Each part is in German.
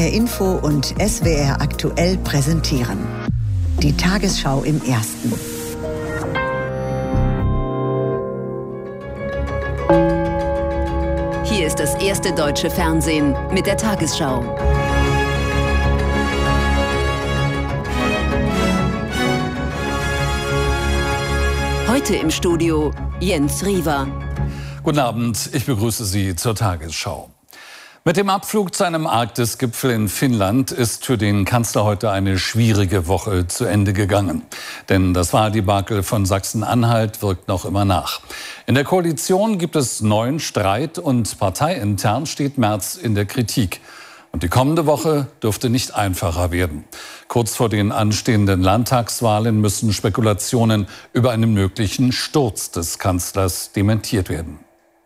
HR Info und SWR aktuell präsentieren. Die Tagesschau im Ersten. Hier ist das erste deutsche Fernsehen mit der Tagesschau. Heute im Studio Jens Riewer. Guten Abend, ich begrüße Sie zur Tagesschau. Mit dem Abflug zu einem Arktisgipfel in Finnland ist für den Kanzler heute eine schwierige Woche zu Ende gegangen. Denn das Wahldebakel von Sachsen-Anhalt wirkt noch immer nach. In der Koalition gibt es neuen Streit und parteiintern steht Merz in der Kritik. Und die kommende Woche dürfte nicht einfacher werden. Kurz vor den anstehenden Landtagswahlen müssen Spekulationen über einen möglichen Sturz des Kanzlers dementiert werden.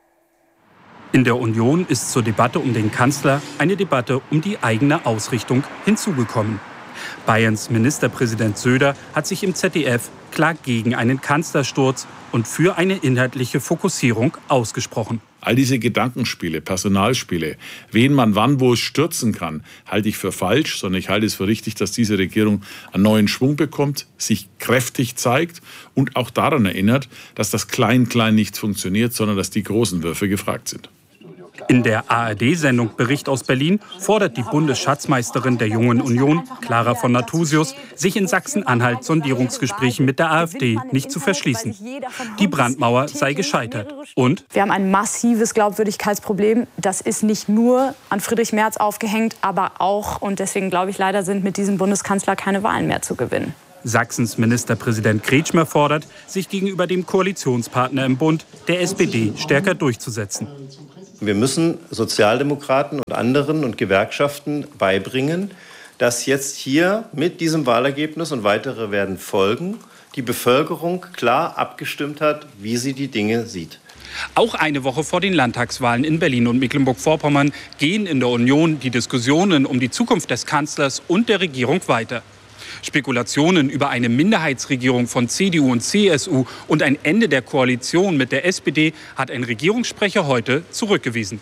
In der Union ist zur Debatte um den Kanzler eine Debatte um die eigene Ausrichtung hinzugekommen. Bayerns Ministerpräsident Söder hat sich im ZDF klar gegen einen Kanzlersturz und für eine inhaltliche Fokussierung ausgesprochen. All diese Gedankenspiele, Personalspiele, wen man wann wo stürzen kann, halte ich für falsch, sondern ich halte es für richtig, dass diese Regierung einen neuen Schwung bekommt, sich kräftig zeigt und auch daran erinnert, dass das Klein-Klein nicht funktioniert, sondern dass die großen Würfe gefragt sind. In der ARD-Sendung Bericht aus Berlin fordert die Bundesschatzmeisterin der Jungen Union, Clara von Nathusius, sich in Sachsen-Anhalt Sondierungsgesprächen mit der AfD nicht zu verschließen. Die Brandmauer sei gescheitert. Und wir haben ein massives Glaubwürdigkeitsproblem. Das ist nicht nur an Friedrich Merz aufgehängt, aber auch, und deswegen glaube ich leider, sind mit diesem Bundeskanzler keine Wahlen mehr zu gewinnen. Sachsens Ministerpräsident Kretschmer fordert, sich gegenüber dem Koalitionspartner im Bund, der SPD, stärker durchzusetzen. Wir müssen Sozialdemokraten und anderen und Gewerkschaften beibringen, dass jetzt hier mit diesem Wahlergebnis, und weitere werden folgen, die Bevölkerung klar abgestimmt hat, wie sie die Dinge sieht. Auch eine Woche vor den Landtagswahlen in Berlin und Mecklenburg-Vorpommern gehen in der Union die Diskussionen um die Zukunft des Kanzlers und der Regierung weiter. Spekulationen über eine Minderheitsregierung von CDU und CSU und ein Ende der Koalition mit der SPD hat ein Regierungssprecher heute zurückgewiesen.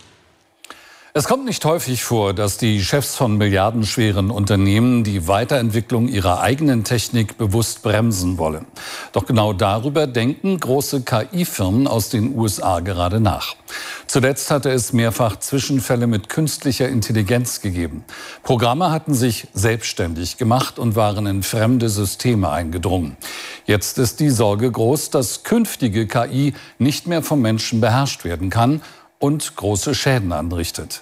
Es kommt nicht häufig vor, dass die Chefs von milliardenschweren Unternehmen die Weiterentwicklung ihrer eigenen Technik bewusst bremsen wollen. Doch genau darüber denken große KI-Firmen aus den USA gerade nach. Zuletzt hatte es mehrfach Zwischenfälle mit künstlicher Intelligenz gegeben. Programme hatten sich selbstständig gemacht und waren in fremde Systeme eingedrungen. Jetzt ist die Sorge groß, dass künftige KI nicht mehr vom Menschen beherrscht werden kann und große Schäden anrichtet.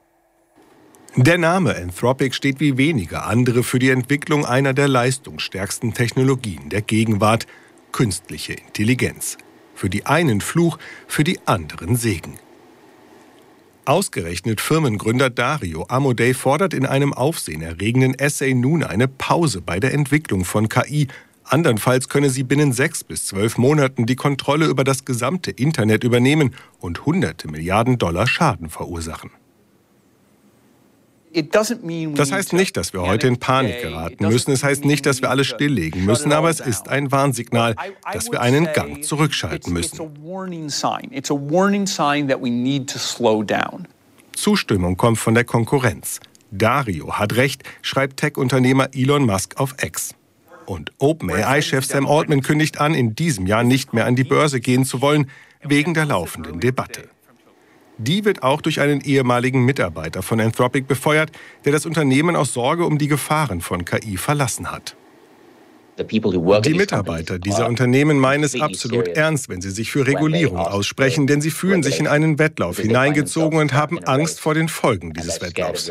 Der Name Anthropic steht wie wenige andere für die Entwicklung einer der leistungsstärksten Technologien der Gegenwart, künstliche Intelligenz. Für die einen Fluch, für die anderen Segen. Ausgerechnet Firmengründer Dario Amodei fordert in einem aufsehenerregenden Essay nun eine Pause bei der Entwicklung von KI. Andernfalls könne sie binnen 6 bis 12 Monaten die Kontrolle über das gesamte Internet übernehmen und hunderte Milliarden Dollar Schaden verursachen. Das heißt nicht, dass wir heute in Panik geraten müssen. Es heißt nicht, dass wir alles stilllegen müssen. Aber es ist ein Warnsignal, dass wir einen Gang zurückschalten müssen. Zustimmung kommt von der Konkurrenz. Dario hat recht, schreibt Tech-Unternehmer Elon Musk auf X. Und OpenAI-Chef Sam Altman kündigt an, in diesem Jahr nicht mehr an die Börse gehen zu wollen, wegen der laufenden Debatte. Die wird auch durch einen ehemaligen Mitarbeiter von Anthropic befeuert, der das Unternehmen aus Sorge um die Gefahren von KI verlassen hat. Die Mitarbeiter dieser Unternehmen meinen es absolut ernst, wenn sie sich für Regulierung aussprechen, denn sie fühlen sich in einen Wettlauf hineingezogen und haben Angst vor den Folgen dieses Wettlaufs.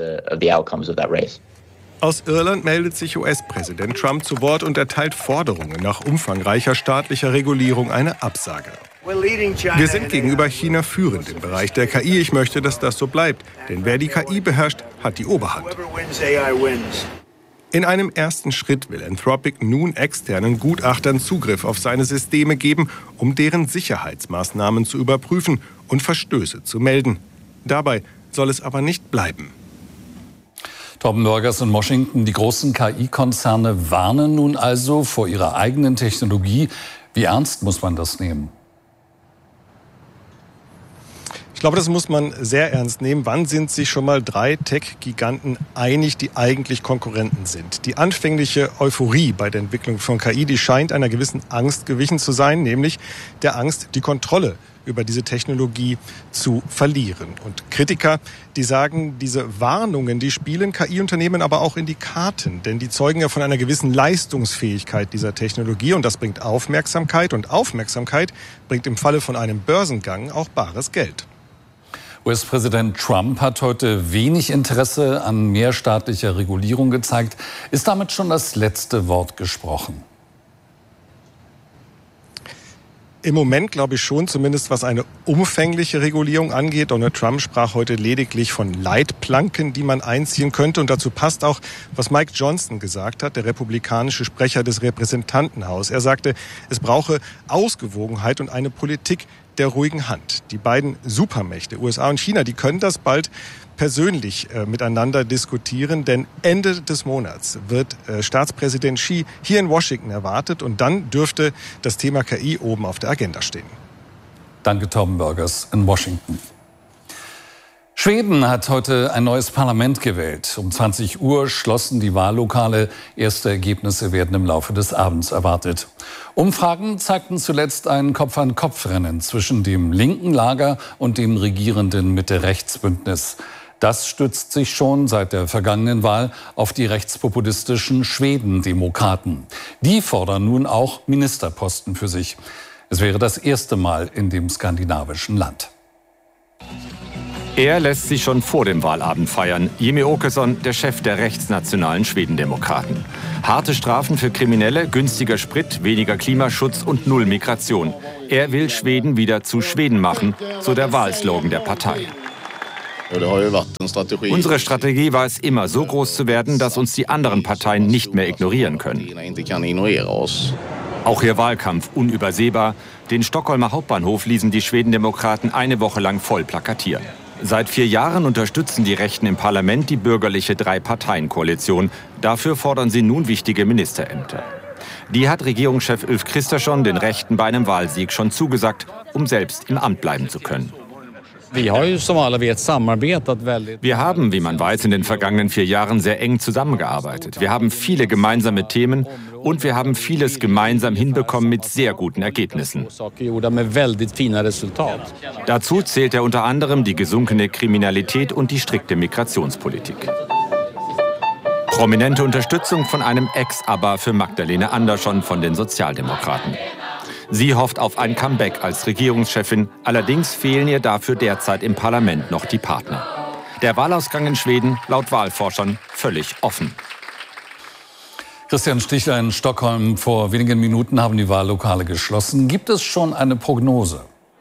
Aus Irland meldet sich US-Präsident Trump zu Wort und erteilt Forderungen nach umfangreicher staatlicher Regulierung eine Absage. Wir sind gegenüber China führend im Bereich der KI. Ich möchte, dass das so bleibt. Denn wer die KI beherrscht, hat die Oberhand. In einem ersten Schritt will Anthropic nun externen Gutachtern Zugriff auf seine Systeme geben, um deren Sicherheitsmaßnahmen zu überprüfen und Verstöße zu melden. Dabei soll es aber nicht bleiben. Torben Börgers in Washington, die großen KI-Konzerne warnen nun also vor ihrer eigenen Technologie. Wie ernst muss man das nehmen? glaube, das muss man sehr ernst nehmen. Wann sind sich schon mal 3 Tech-Giganten einig, die eigentlich Konkurrenten sind? Die anfängliche Euphorie bei der Entwicklung von KI, die scheint einer gewissen Angst gewichen zu sein, nämlich der Angst, die Kontrolle über diese Technologie zu verlieren. Und Kritiker, die sagen, diese Warnungen, die spielen KI-Unternehmen aber auch in die Karten, denn die zeugen ja von einer gewissen Leistungsfähigkeit dieser Technologie und das bringt Aufmerksamkeit und Aufmerksamkeit bringt im Falle von einem Börsengang auch bares Geld. US-Präsident Trump hat heute wenig Interesse an mehrstaatlicher Regulierung gezeigt. Ist damit schon das letzte Wort gesprochen? Im Moment glaube ich schon, zumindest was eine umfängliche Regulierung angeht. Donald Trump sprach heute lediglich von Leitplanken, die man einziehen könnte. Und dazu passt auch, was Mike Johnson gesagt hat, der republikanische Sprecher des Repräsentantenhauses. Er sagte, es brauche Ausgewogenheit und eine Politik der ruhigen Hand. Die beiden Supermächte, USA und China, die können das bald persönlich miteinander diskutieren, denn Ende des Monats wird Staatspräsident Xi hier in Washington erwartet und dann dürfte das Thema KI oben auf der Agenda stehen. Danke, Torben Burgers in Washington. Schweden hat heute ein neues Parlament gewählt. Um 20 Uhr schlossen die Wahllokale. Erste Ergebnisse werden im Laufe des Abends erwartet. Umfragen zeigten zuletzt ein Kopf-an-Kopf-Rennen zwischen dem linken Lager und dem regierenden Mitte-Rechts-Bündnis. Das stützt sich schon seit der vergangenen Wahl auf die rechtspopulistischen Schwedendemokraten. Die fordern nun auch Ministerposten für sich. Es wäre das erste Mal in dem skandinavischen Land. Er lässt sich schon vor dem Wahlabend feiern. Jimmie Åkesson, der Chef der rechtsnationalen Schwedendemokraten. Harte Strafen für Kriminelle, günstiger Sprit, weniger Klimaschutz und null Migration. Er will Schweden wieder zu Schweden machen, so der Wahlslogan der Partei. Unsere Strategie war es immer, so groß zu werden, dass uns die anderen Parteien nicht mehr ignorieren können. Auch ihr Wahlkampf unübersehbar. Den Stockholmer Hauptbahnhof ließen die Schwedendemokraten eine Woche lang voll plakatieren. Seit 4 Jahren unterstützen die Rechten im Parlament die bürgerliche 3-Parteien-Koalition. Dafür fordern sie nun wichtige Ministerämter. Die hat Regierungschef Ulf Kristersson den Rechten bei einem Wahlsieg schon zugesagt, um selbst im Amt bleiben zu können. Wir haben, wie man weiß, in den vergangenen 4 Jahren sehr eng zusammengearbeitet. Wir haben viele gemeinsame Themen und wir haben vieles gemeinsam hinbekommen mit sehr guten Ergebnissen. Dazu zählt er unter anderem die gesunkene Kriminalität und die strikte Migrationspolitik. Prominente Unterstützung von einem Ex-ABBA für Magdalena Andersson von den Sozialdemokraten. Sie hofft auf ein Comeback als Regierungschefin, allerdings fehlen ihr dafür derzeit im Parlament noch die Partner. Der Wahlausgang in Schweden laut Wahlforschern völlig offen. Christian Stichler in Stockholm. Vor wenigen Minuten haben die Wahllokale geschlossen. Gibt es schon eine Prognose?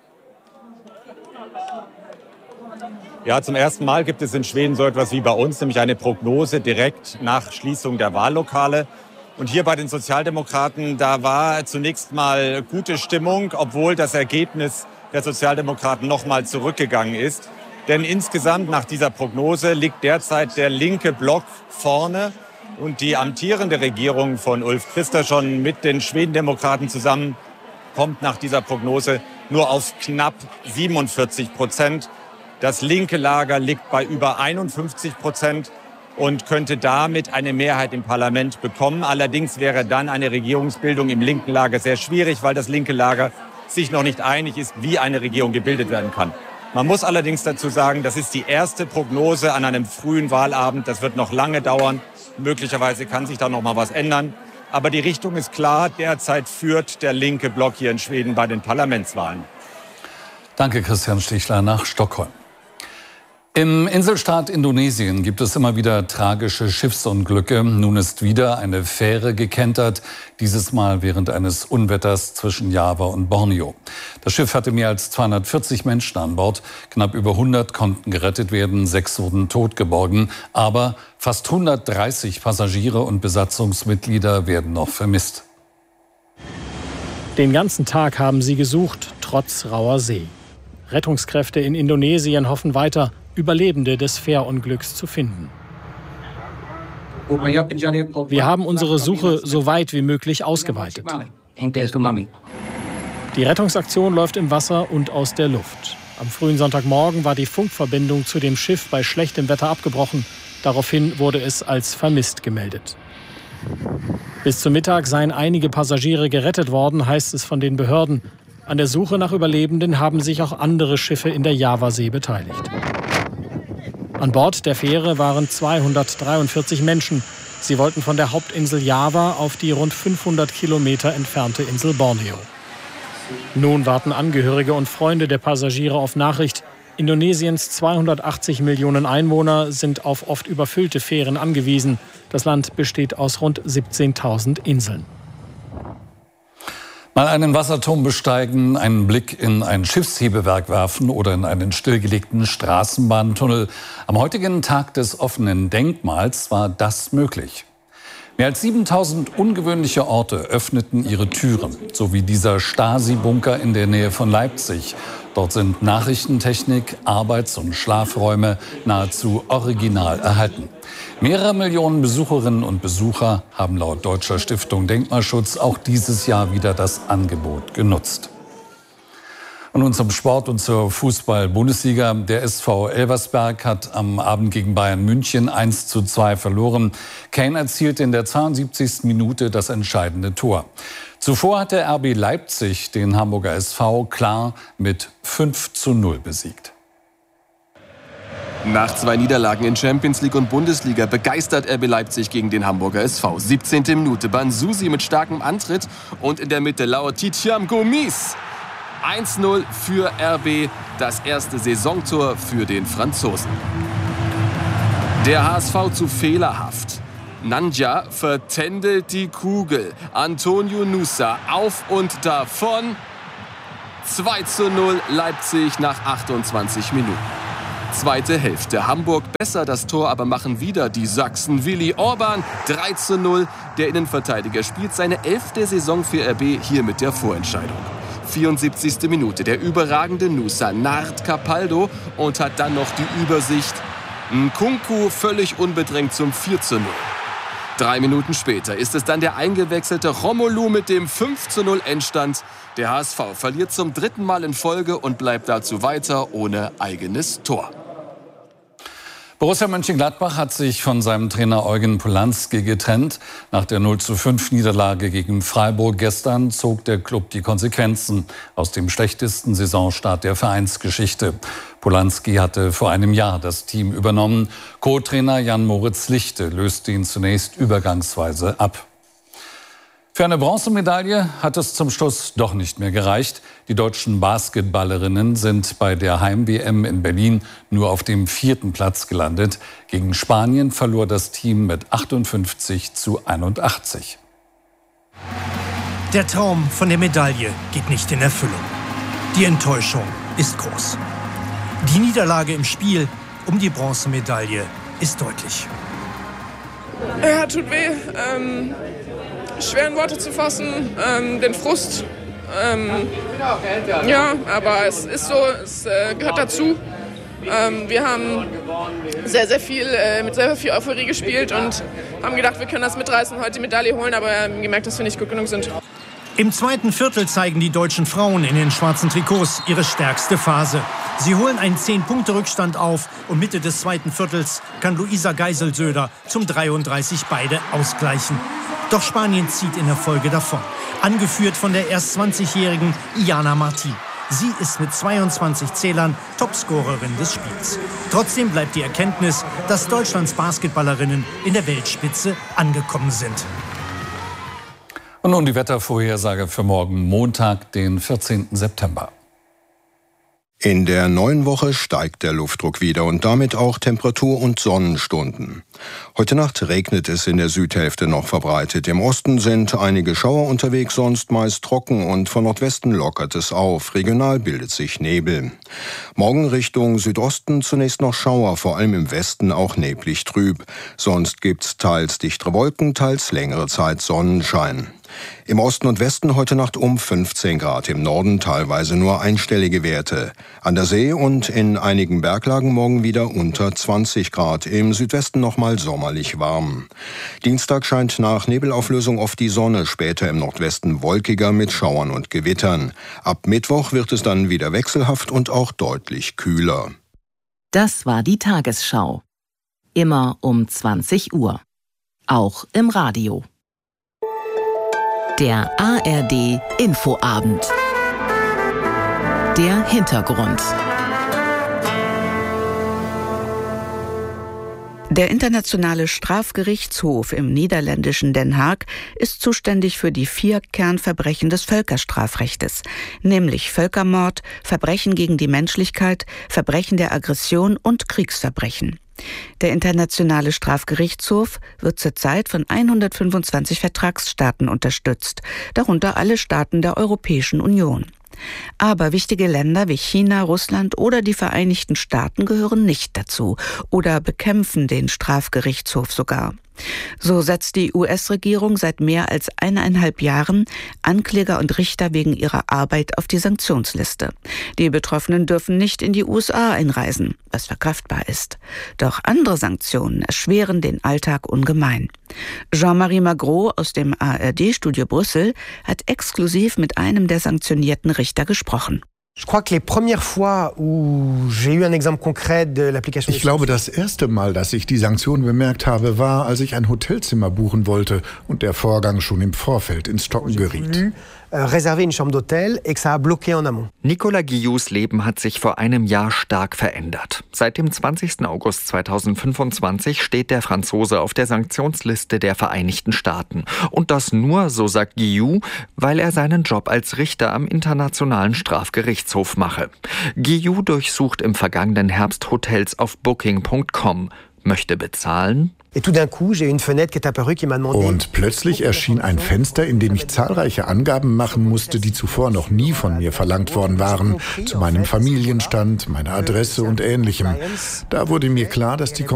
Ja, zum ersten Mal gibt es in Schweden so etwas wie bei uns, nämlich eine Prognose direkt nach Schließung der Wahllokale. Und hier bei den Sozialdemokraten, da war zunächst mal gute Stimmung, obwohl das Ergebnis der Sozialdemokraten noch mal zurückgegangen ist. Denn insgesamt nach dieser Prognose liegt derzeit der linke Block vorne. Und die amtierende Regierung von Ulf Kristersson mit den Schwedendemokraten zusammen kommt nach dieser Prognose nur auf knapp 47%. Das linke Lager liegt bei über 51% und könnte damit eine Mehrheit im Parlament bekommen. Allerdings wäre dann eine Regierungsbildung im linken Lager sehr schwierig, weil das linke Lager sich noch nicht einig ist, wie eine Regierung gebildet werden kann. Man muss allerdings dazu sagen, das ist die erste Prognose an einem frühen Wahlabend. Das wird noch lange dauern. Möglicherweise kann sich da noch mal was ändern. Aber die Richtung ist klar. Derzeit führt der linke Block hier in Schweden bei den Parlamentswahlen. Danke, Christian Stichler nach Stockholm. Im Inselstaat Indonesien gibt es immer wieder tragische Schiffsunglücke. Nun ist wieder eine Fähre gekentert, dieses Mal während eines Unwetters zwischen Java und Borneo. Das Schiff hatte mehr als 240 Menschen an Bord. Knapp über 100 konnten gerettet werden, 6 wurden tot geborgen. Aber fast 130 Passagiere und Besatzungsmitglieder werden noch vermisst. Den ganzen Tag haben sie gesucht, trotz rauer See. Rettungskräfte in Indonesien hoffen weiter, Überlebende des Fährunglücks zu finden. Wir haben unsere Suche so weit wie möglich ausgeweitet. Die Rettungsaktion läuft im Wasser und aus der Luft. Am frühen Sonntagmorgen war die Funkverbindung zu dem Schiff bei schlechtem Wetter abgebrochen. Daraufhin wurde es als vermisst gemeldet. Bis zum Mittag seien einige Passagiere gerettet worden, heißt es von den Behörden. An der Suche nach Überlebenden haben sich auch andere Schiffe in der Javasee beteiligt. An Bord der Fähre waren 243 Menschen. Sie wollten von der Hauptinsel Java auf die rund 500 Kilometer entfernte Insel Borneo. Nun warten Angehörige und Freunde der Passagiere auf Nachricht. Indonesiens 280 Millionen Einwohner sind auf oft überfüllte Fähren angewiesen. Das Land besteht aus rund 17.000 Inseln. Mal einen Wasserturm besteigen, einen Blick in ein Schiffshebewerk werfen oder in einen stillgelegten Straßenbahntunnel. Am heutigen Tag des offenen Denkmals war das möglich. Mehr als 7000 ungewöhnliche Orte öffneten ihre Türen, so wie dieser Stasi-Bunker in der Nähe von Leipzig. Dort sind Nachrichtentechnik, Arbeits- und Schlafräume nahezu original erhalten. Mehrere Millionen Besucherinnen und Besucher haben laut Deutscher Stiftung Denkmalschutz auch dieses Jahr wieder das Angebot genutzt. Und nun zum Sport und zur Fußball-Bundesliga. Der SV Elversberg hat am Abend gegen Bayern München 1:2 verloren. Kane erzielte in der 72. Minute das entscheidende Tor. Zuvor hat der RB Leipzig den Hamburger SV klar mit 5:0 besiegt. Nach 2 Niederlagen in Champions League und Bundesliga begeistert RB Leipzig gegen den Hamburger SV. 17. Minute, Banzusi mit starkem Antritt und in der Mitte Laoti Gomis. 1:0 für RB, das erste Saisontor für den Franzosen. Der HSV zu fehlerhaft. Nandja vertändelt die Kugel. Antonio Nusa auf und davon. 2:0 Leipzig nach 28 Minuten. Zweite Hälfte. Hamburg besser das Tor, aber machen wieder die Sachsen. Willi Orban 3:0. Der Innenverteidiger spielt seine 11. Saison für RB, hier mit der Vorentscheidung. 74. Minute. Der überragende Nusa narrt Capaldo und hat dann noch die Übersicht. Nkunku völlig unbedrängt zum 4:0. 3 Minuten später ist es dann der eingewechselte Romelu mit dem 5:0 Endstand. Der HSV verliert zum 3. Mal in Folge und bleibt dazu weiter ohne eigenes Tor. Borussia Mönchengladbach hat sich von seinem Trainer Eugen Polanski getrennt. Nach der 0:5 Niederlage gegen Freiburg gestern zog der Klub die Konsequenzen aus dem schlechtesten Saisonstart der Vereinsgeschichte. Polanski hatte vor einem Jahr das Team übernommen. Co-Trainer Jan-Moritz Lichte löste ihn zunächst übergangsweise ab. Für eine Bronzemedaille hat es zum Schluss doch nicht mehr gereicht. Die deutschen Basketballerinnen sind bei der Heim-WM in Berlin nur auf dem 4. Platz gelandet. Gegen Spanien verlor das Team mit 58:81. Der Traum von der Medaille geht nicht in Erfüllung. Die Enttäuschung ist groß. Die Niederlage im Spiel um die Bronzemedaille ist deutlich. Ja, tut weh. Schwer in Worte zu fassen, den Frust. Ja, aber es ist so, es gehört dazu. Wir haben sehr, sehr viel, mit sehr viel Euphorie gespielt und haben gedacht, wir können das mitreißen, heute die Medaille holen, aber gemerkt, dass wir nicht gut genug sind. Im zweiten Viertel zeigen die deutschen Frauen in den schwarzen Trikots ihre stärkste Phase. Sie holen einen 10-Punkte-Rückstand auf und Mitte des zweiten Viertels kann Luisa Geisel-Söder zum 33 beide ausgleichen. Doch Spanien zieht in der Folge davon, angeführt von der erst 20-jährigen Iana Martín. Sie ist mit 22 Zählern Topscorerin des Spiels. Trotzdem bleibt die Erkenntnis, dass Deutschlands Basketballerinnen in der Weltspitze angekommen sind. Und nun die Wettervorhersage für morgen Montag, den 14. September. In der neuen Woche steigt der Luftdruck wieder und damit auch Temperatur und Sonnenstunden. Heute Nacht regnet es in der Südhälfte noch verbreitet. Im Osten sind einige Schauer unterwegs, sonst meist trocken und von Nordwesten lockert es auf. Regional bildet sich Nebel. Morgen Richtung Südosten zunächst noch Schauer, vor allem im Westen auch neblig trüb. Sonst gibt's teils dichtere Wolken, teils längere Zeit Sonnenschein. Im Osten und Westen heute Nacht um 15 Grad, im Norden teilweise nur einstellige Werte. An der See und in einigen Berglagen morgen wieder unter 20 Grad, im Südwesten nochmal sommerlich warm. Dienstag scheint nach Nebelauflösung oft die Sonne, später im Nordwesten wolkiger mit Schauern und Gewittern. Ab Mittwoch wird es dann wieder wechselhaft und auch deutlich kühler. Das war die Tagesschau. Immer um 20 Uhr. Auch im Radio. Der ARD Infoabend. Der Hintergrund. Der Internationale Strafgerichtshof im niederländischen Den Haag ist zuständig für die 4 Kernverbrechen des Völkerstrafrechtes, nämlich Völkermord, Verbrechen gegen die Menschlichkeit, Verbrechen der Aggression und Kriegsverbrechen. Der Internationale Strafgerichtshof wird zurzeit von 125 Vertragsstaaten unterstützt, darunter alle Staaten der Europäischen Union. Aber wichtige Länder wie China, Russland oder die Vereinigten Staaten gehören nicht dazu oder bekämpfen den Strafgerichtshof sogar. So setzt die US-Regierung seit mehr als 1,5 Jahren Ankläger und Richter wegen ihrer Arbeit auf die Sanktionsliste. Die Betroffenen dürfen nicht in die USA einreisen, was verkraftbar ist. Doch andere Sanktionen erschweren den Alltag ungemein. Jean-Marie Magro aus dem ARD-Studio Brüssel hat exklusiv mit einem der sanktionierten Richter gesprochen. Ich glaube, das erste Mal, dass ich die Sanktionen bemerkt habe, war, als ich ein Hotelzimmer buchen wollte und der Vorgang schon im Vorfeld ins Stocken geriet. Nicolas Guillous Leben hat sich vor einem Jahr stark verändert. Seit dem 20. August 2025 steht der Franzose auf der Sanktionsliste der Vereinigten Staaten. Und das nur, so sagt Guillous, weil er seinen Job als Richter am Internationalen Strafgerichtshof mache. Guillous durchsucht im vergangenen Herbst Hotels auf Booking.com, möchte bezahlen. Und plötzlich erschien ein Fenster, in dem ich zahlreiche Angaben machen musste, die zuvor noch nie von mir verlangt worden waren, zu meinem Familienstand, meiner Adresse und Ähnlichem. Da wurde mir klar, dass die